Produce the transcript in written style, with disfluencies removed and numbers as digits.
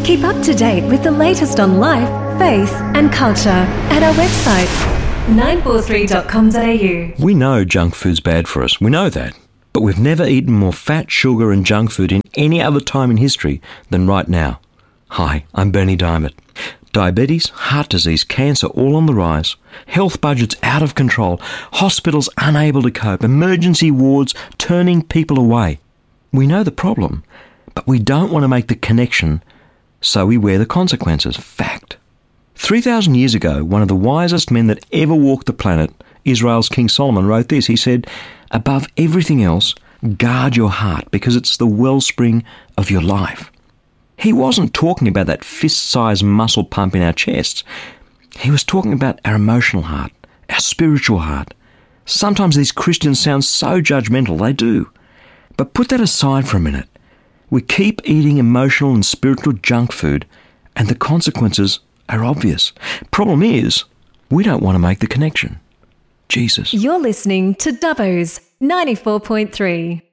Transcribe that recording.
Keep up to date with the latest on life, faith and culture at our website 943.com.au. We know junk food's bad for us. We know that. But we've never eaten more fat, sugar and junk food in any other time in history than right now. Hi, I'm Bernie Diamond. Diabetes, heart disease, cancer all on the rise, health budgets out of control, hospitals unable to cope, emergency wards turning people away. We know the problem, but we don't want to make the connection, so we wear the consequences. Fact. 3,000 years ago, one of the wisest men that ever walked the planet, Israel's King Solomon, wrote this. He said, "Above everything else, guard your heart because it's the wellspring of your life." He wasn't talking about that fist-sized muscle pump in our chests. He was talking about our emotional heart, our spiritual heart. Sometimes these Christians sound so judgmental, they do. But put that aside for a minute. We keep eating emotional and spiritual junk food, and the consequences are obvious. Problem is, we don't want to make the connection. Jesus. You're listening to Dubbo's 94.3.